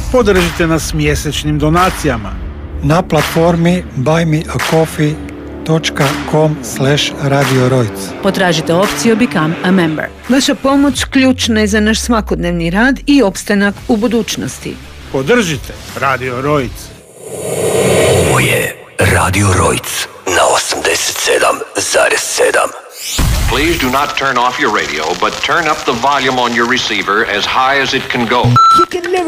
Podržite nas mjesečnim donacijama na platformi buymeacoffee.com/Radio Rojc. Potražite opciju Become a Member. Vaša pomoć ključna je za naš svakodnevni rad i opstanak u budućnosti. Podržite Radio Rojc. Ovo je Radio Rojc na 87,7. Please do not turn off your radio, but turn up the volume on your receiver as high as it can go. You can never